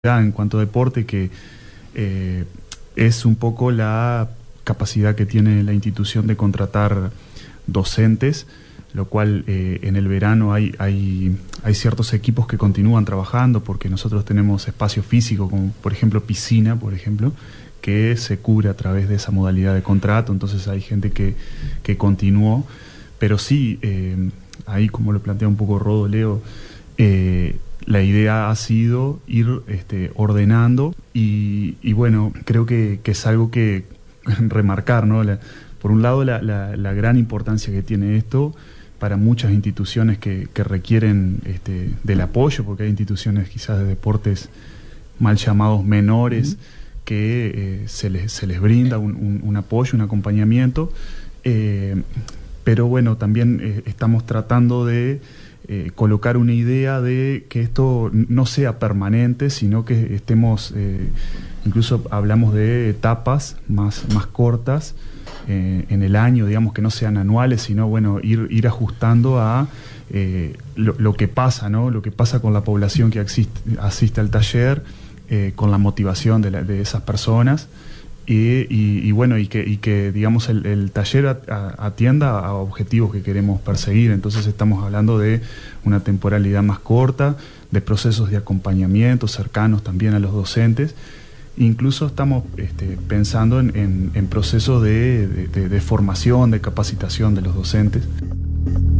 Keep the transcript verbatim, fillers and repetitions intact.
En cuanto a deporte, que eh, es un poco la capacidad que tiene la institución de contratar docentes, lo cual eh, en el verano hay, hay, hay ciertos equipos que continúan trabajando porque nosotros tenemos espacio físico, como por ejemplo piscina, por ejemplo, que se cubre a través de esa modalidad de contrato, entonces hay gente que, que continuó, pero sí, eh, ahí como lo plantea un poco Rodo, Leo, eh, la idea ha sido ir este, ordenando y, y bueno, creo que, que es algo que remarcar, ¿no? La, por un lado, la, la, la gran importancia que tiene esto para muchas instituciones que, que requieren este, del apoyo, porque hay instituciones quizás de deportes mal llamados menores, uh-huh. que eh, se, les, se les brinda un, un, un apoyo, un acompañamiento, eh, pero bueno, también eh, estamos tratando de Eh, colocar una idea de que esto no sea permanente, sino que estemos, eh, incluso hablamos de etapas más, más cortas eh, en el año, digamos que no sean anuales, sino bueno, ir, ir ajustando a eh, lo, lo que pasa, ¿no? Lo que pasa con la población que asiste, asiste al taller, eh, con la motivación de, la, de esas personas. Y, y, y bueno, y que, y que digamos el, el taller a, a, atienda a objetivos que queremos perseguir. Entonces estamos hablando de una temporalidad más corta, de procesos de acompañamiento cercanos también a los docentes. Incluso estamos este, pensando en, en, en procesos de, de, de, de formación, de capacitación de los docentes.